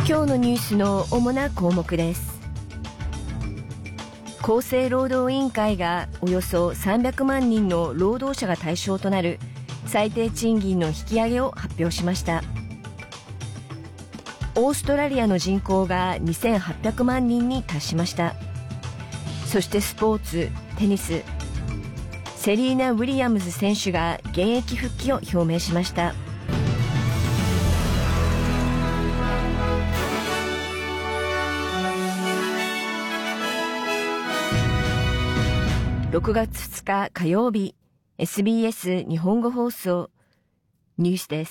今日のニュースの主な項目です。厚生労働委員会がおよそ300万人の労働者が対象となる最低賃金の引き上げを発表しました。オーストラリアの人口が2800万人に達しました。そしてスポーツ、テニス、セリーナ・ウィリアムズ選手が現役復帰を表明しました。6月2日火曜日、SBS 日本語放送、ニュースです。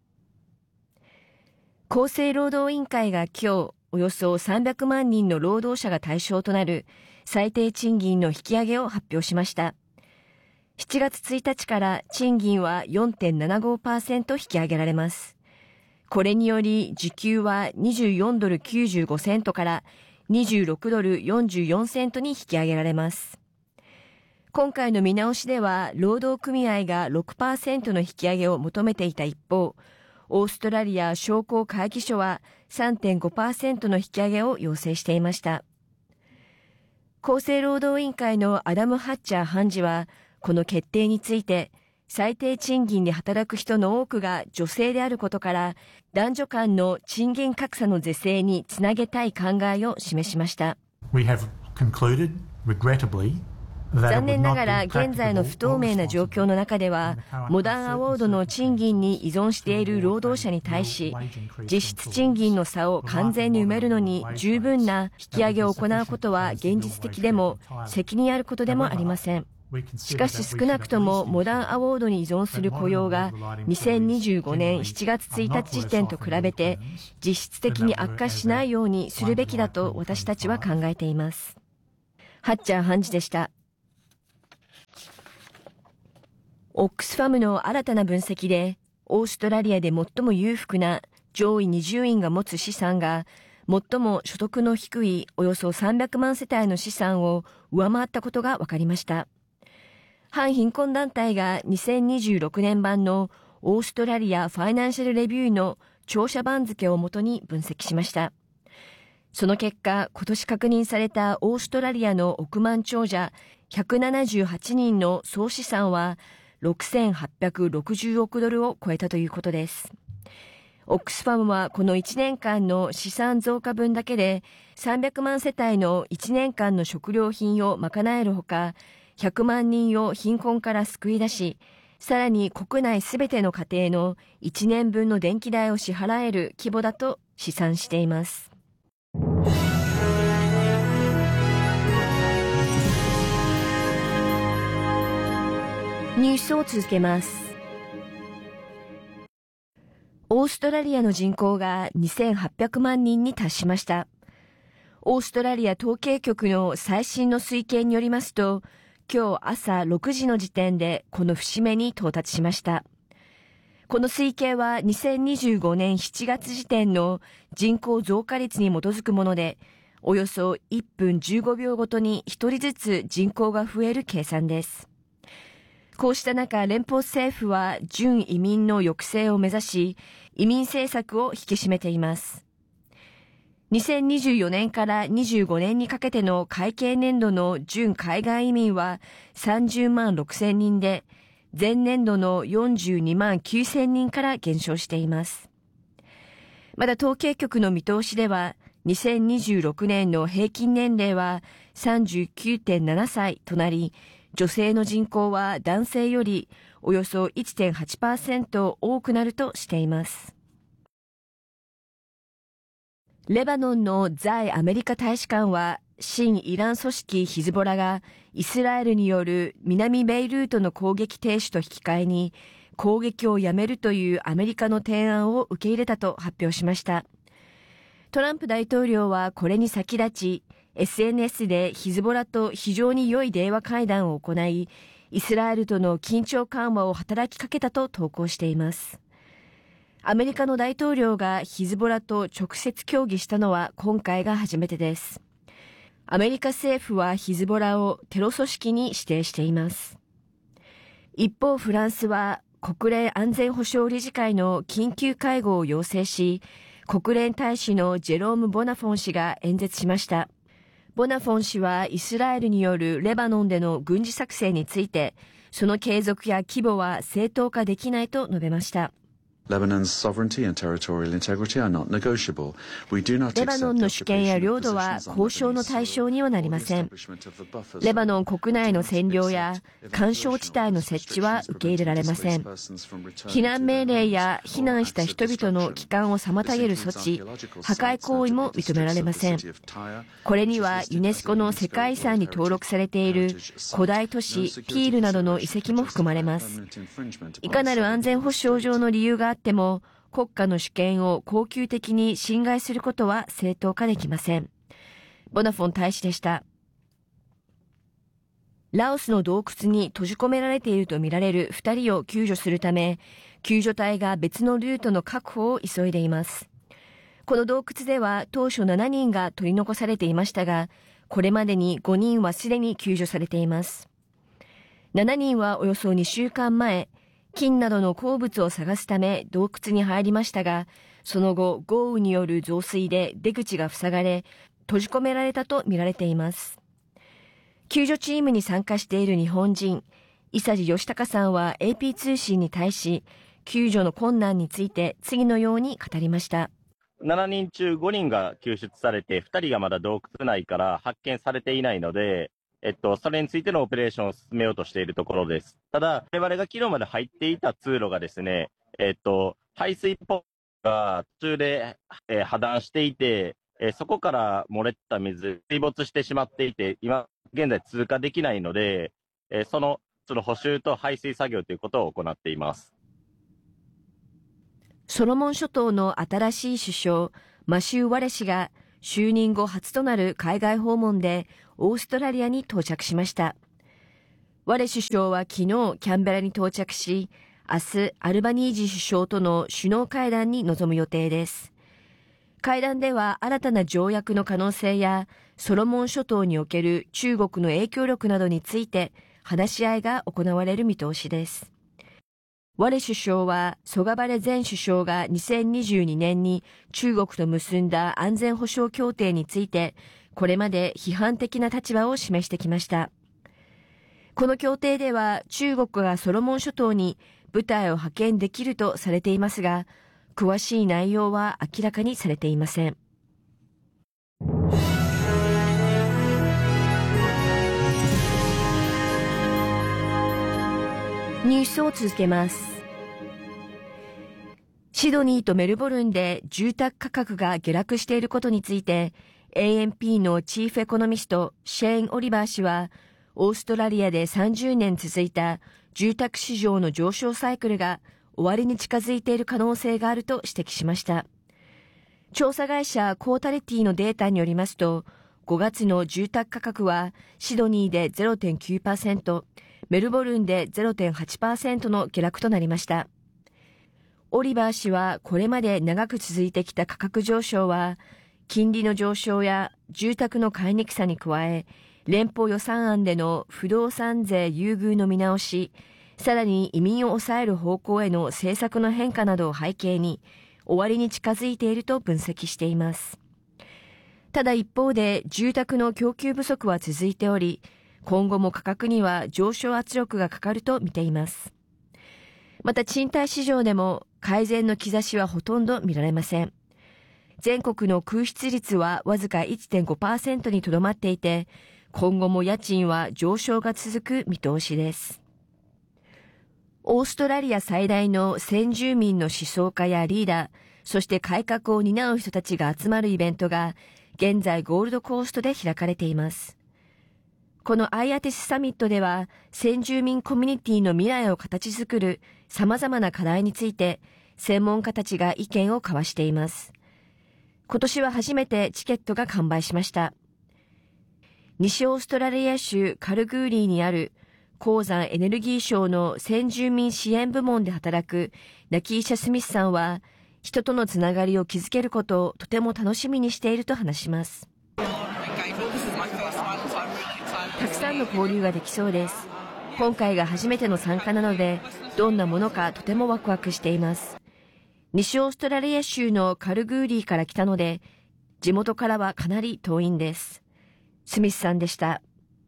厚生労働委員会が今日、およそ300万人の労働者が対象となる最低賃金の引き上げを発表しました。7月1日から賃金は 4.75% 引き上げられます。これにより時給は24ドル95セントから26ドル44セントに引き上げられます。今回の見直しでは労働組合が 6% の引き上げを求めていた一方、オーストラリア商工会議所は 3.5% の引き上げを要請していました。厚生労働委員会のアダム・ハッチャー判事は、この決定について、最低賃金で働く人の多くが女性であることから、男女間の賃金格差の是正につなげたい考えを示しました。 We have concluded, regrettably, 残念ながら現在の不透明な状況の中では、モダンアワードの賃金に依存している労働者に対し、実質賃金の差を完全に埋めるのに十分な引き上げを行うことは現実的でも責任あることでもありません。しかし少なくともモダンアワードに依存する雇用が2025年7月1日時点と比べて実質的に悪化しないようにするべきだと私たちは考えています。ハッチャー判事でした。オックスファムの新たな分析で、オーストラリアで最も裕福な上位20位が持つ資産が、最も所得の低いおよそ300万世帯の資産を上回ったことが分かりました。反貧困団体が2026年版のオーストラリアファイナンシャルレビューの長者番付をもとに分析しました。その結果、今年確認されたオーストラリアの億万長者178人の総資産は、6860億ドルを超えたということです。オックスファムはこの1年間の資産増加分だけで300万世帯の1年間の食料品を賄えるほか、100万人を貧困から救い出し、さらに国内すべての家庭の1年分の電気代を支払える規模だと試算しています。ニュースを続けます。オーストラリアの人口が2800万人に達しました。オーストラリア統計局の最新の推計によりますと、今日朝6時の時点でこの節目に到達しました。この推計は2025年7月時点の人口増加率に基づくもので、およそ1分15秒ごとに1人ずつ人口が増える計算です。こうした中、連邦政府は準移民の抑制を目指し、移民政策を引き締めています。2024年から25年にかけての会計年度の準海外移民は30万6千人で、前年度の42万9千人から減少しています。また統計局の見通しでは、2026年の平均年齢は 39.7 歳となり、女性の人口は男性よりおよそ 1.8% 多くなるとしています。レバノンの在アメリカ大使館は、親イラン組織ヒズボラがイスラエルによる南ベイルートの攻撃停止と引き換えに攻撃をやめるというアメリカの提案を受け入れたと発表しました。トランプ大統領はこれに先立ち、SNS でヒズボラと非常に良い電話会談を行い、イスラエルとの緊張緩和を働きかけたと投稿しています。アメリカの大統領がヒズボラと直接協議したのは今回が初めてです。アメリカ政府はヒズボラをテロ組織に指定しています。一方、フランスは国連安全保障理事会の緊急会合を要請し、 国連大使のジェローム・ボナフォン氏が演説しました。ボナフォン氏はイスラエルによるレバノンでの軍事作戦について、その継続や規模は正当化できないと述べました。レバノンの主権や領土は交渉の対象にはなりません。レバノン国内の占領や緩衝地帯の設置は受け入れられません。避難命令や避難した人々の帰還を妨げる措置、破壊行為も認められません。これにはユネスコの世界遺産に登録されている古代都市ピールなどの遺跡も含まれます。いかなる安全保障上の理由があっても、国家の主権を恒久的に侵害することは正当化できません。ボナフォン大使でした。ラオスの洞窟に閉じ込められているとみられる2人を救助するため、救助隊が別のルートの確保を急いでいます。この洞窟では当初7人が取り残されていましたが、これまでに5人はすでに救助されています。7人はおよそ2週間前、金などの鉱物を探すため洞窟に入りましたが、その後豪雨による増水で出口が塞がれ、閉じ込められたとみられています。救助チームに参加している日本人、伊佐治義孝さんは AP 通信に対し、救助の困難について次のように語りました。 7人中5人が救出されて、2人がまだ洞窟内から発見されていないので、それについてのオペレーションを進めようとしているところです。ただ、我々が昨日まで入っていた通路がですね、排水ポンプが途中で、破断していて、そこから漏れた水、水没してしまっていて、今現在通過できないので、その補修と排水作業ということを行っています。 ソロモン諸島の新しい首相、マシュー・ワレ氏が就任後初となる海外訪問でオーストラリアに到着しました。ワレ首相は昨日キャンベラに到着し、明日アルバニージ首相との首脳会談に臨む予定です。会談では新たな条約の可能性やソロモン諸島における中国の影響力などについて話し合いが行われる見通しです。ワレ首相はソガバレ前首相が2022年に中国と結んだ安全保障協定についてこれまで批判的な立場を示してきました。この協定では中国がソロモン諸島に部隊を派遣できるとされていますが、詳しい内容は明らかにされていません。ニュースを続けます。シドニーとメルボルンで住宅価格が下落していることについて ANP のチーフエコノミストシェーン・オリバー氏はオーストラリアで30年続いた住宅市場の上昇サイクルが終わりに近づいている可能性があると指摘しました。調査会社コータレティのデータによりますと5月の住宅価格はシドニーで 0.9%、メルボルンで 0.8% の下落となりました。オリバー氏はこれまで長く続いてきた価格上昇は金利の上昇や住宅の買いにくさに加え連邦予算案での不動産税優遇の見直し、さらに移民を抑える方向への政策の変化などを背景に終わりに近づいていると分析しています。ただ一方で住宅の供給不足は続いており、今後も価格には上昇圧力がかかると見ています。また賃貸市場でも改善の兆しはほとんど見られません。全国の空室率はわずか 1.5% にとどまっていて、今後も家賃は上昇が続く見通しです。オーストラリア最大の先住民の思想家やリーダー、そして改革を担う人たちが集まるイベントが現在ゴールドコーストで開かれています。このアイアティスサミットでは先住民コミュニティの未来を形作る様々な課題について専門家たちが意見を交わしています。今年は初めてチケットが完売しました。西オーストラリア州カルグーリーにある鉱山エネルギー省の先住民支援部門で働くナキーシャ・スミスさんは人とのつながりを築けることをとても楽しみにしていると話します。たくさんの交流ができそうです。今回が初めての参加なのでどんなものかとてもワクワクしています。 西オーストラリア州のカルグーリーから来たので、地元からはかなり遠いんです。スミスさんでした。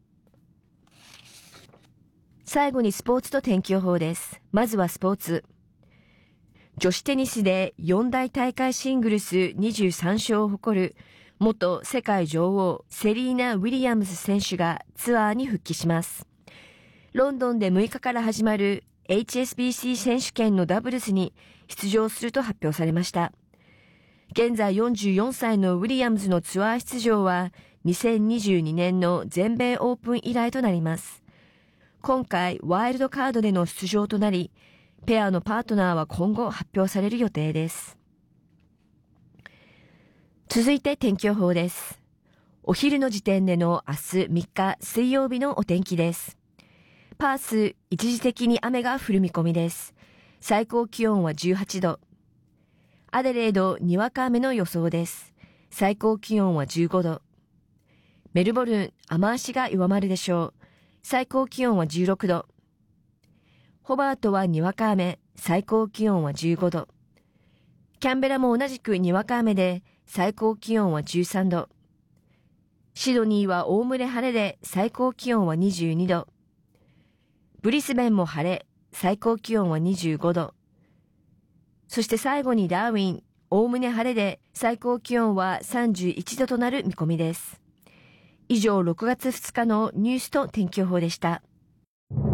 最後にスポーツと天気予報です。まずはスポーツ。女子テニスで四大大会シングルス23勝を誇る元世界女王セリーナ・ウィリアムズ選手がツアーに復帰します。ロンドンで6日から始まる HSBC 選手権のダブルスに出場すると発表されました。現在44歳のウィリアムズのツアー出場は2022年の全米オープン以来となります。今回ワイルドカードでの出場となり、ペアのパートナーは今後発表される予定です。続いて天気予報です。お昼の時点での明日3日水曜日のお天気です。パース、一時的に雨が降る見込みです。最高気温は18度。アデレード、にわか雨の予想です。最高気温は15度。メルボルン、雨足が弱まるでしょう。最高気温は16度。ホバートはにわか雨、最高気温は15度。キャンベラも同じくにわか雨で、最高気温は13度。シドニーはおおむね晴れで、最高気温は22度。ブリスベンも晴れ、最高気温は25度。そして最後にダーウィン、おおむね晴れで、最高気温は31度となる見込みです。以上6月2日のニュースと天気予報でした。